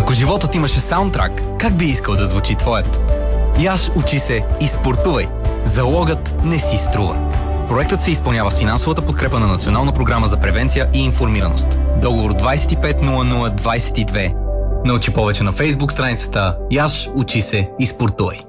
Ако животът имаше саундтрак, как би искал да звучи твоят? Яш, учи се и спортувай. Залогът не си струва. Проектът се изпълнява с финансовата подкрепа на Национална програма за превенция и информираност. Договор 250022. Научи повече на Фейсбук страницата Яш, учи се и спортувай.